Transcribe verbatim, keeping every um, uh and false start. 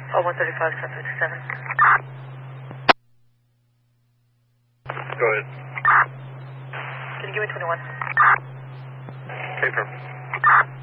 Oh, one thirty-five, seven fifty-seven. Go ahead. Can you give me twenty-one? Paper.